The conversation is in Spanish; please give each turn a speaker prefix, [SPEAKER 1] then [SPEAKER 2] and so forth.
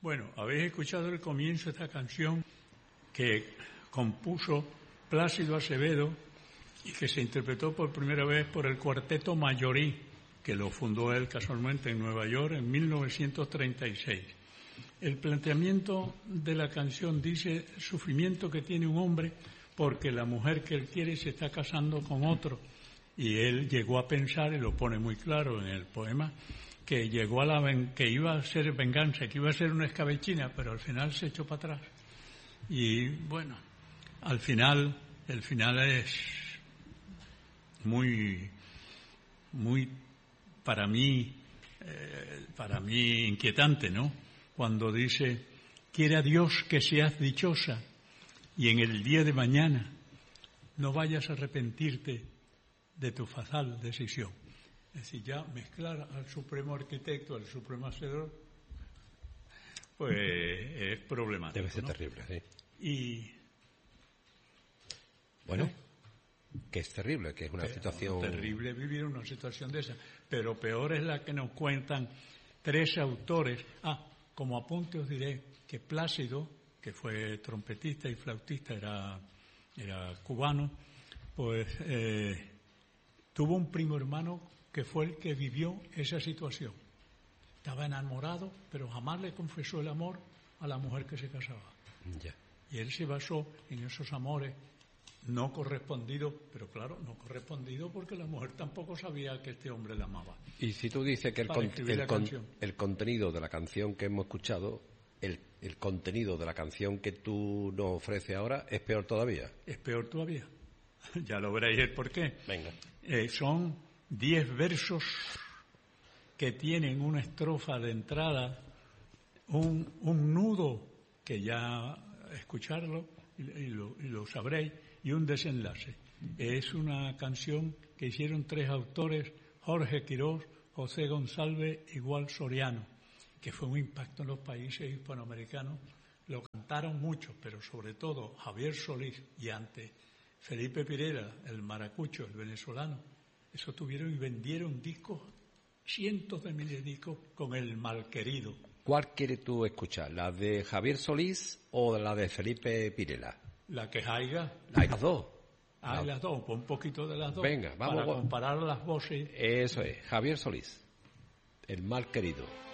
[SPEAKER 1] Bueno, habéis escuchado el comienzo de esta canción que compuso Plácido Acevedo y que se interpretó por primera vez por el Cuarteto Mayorí, que lo fundó él casualmente en Nueva York en 1936. El planteamiento de la canción dice: sufrimiento que tiene un hombre porque la mujer que él quiere se está casando con otro. Y él llegó a pensar, y lo pone muy claro en el poema, que llegó que iba a ser venganza, que iba a ser una escabechina, pero al final se echó para atrás. Y bueno, el final es muy para mí inquietante, ¿no? Cuando dice: quiere a Dios que seas dichosa y en el día de mañana no vayas a arrepentirte de tu fatal decisión. Es decir, ya mezclar al Supremo Arquitecto, al Supremo Hacedor, pues es problemático.
[SPEAKER 2] Debe ser, ¿no? Terrible, sí. Y bueno, que es terrible, que es una situación...
[SPEAKER 1] Terrible vivir una situación de esa, pero peor es la que nos cuentan 3 autores. Como apunte os diré que Plácido, que fue trompetista y flautista, era cubano, pues tuvo un primo hermano que fue el que vivió esa situación. Estaba enamorado, pero jamás le confesó el amor a la mujer que se casaba.
[SPEAKER 2] Ya.
[SPEAKER 1] Y él se basó en esos amores no correspondidos, pero claro, no correspondidos porque la mujer tampoco sabía que este hombre la amaba.
[SPEAKER 2] Y si tú dices que el contenido de la canción que hemos escuchado, el contenido de la canción que tú nos ofreces ahora, es peor todavía.
[SPEAKER 1] Es peor todavía. Ya lo veréis el porqué.
[SPEAKER 2] Venga.
[SPEAKER 1] Son 10 versos que tienen una estrofa de entrada, un nudo, que ya escucharlo y lo sabréis, y un desenlace. Es una canción que hicieron 3 autores: Jorge Quirós, José González y Gual Soriano, que fue un impacto en los países hispanoamericanos. Lo cantaron mucho, pero sobre todo Javier Solís y antes Felipe Pirela, el maracucho, el venezolano. Eso tuvieron y vendieron discos, cientos de miles de discos, con el Malquerido.
[SPEAKER 2] ¿Cuál quieres tú escuchar? ¿La de Javier Solís o la de Felipe Pirela?
[SPEAKER 1] La que haya.
[SPEAKER 2] Hay las dos.
[SPEAKER 1] Hay las dos, un poquito de las dos.
[SPEAKER 2] Venga, vamos.
[SPEAKER 1] Para comparar las voces.
[SPEAKER 2] Eso es, Javier Solís, el Malquerido.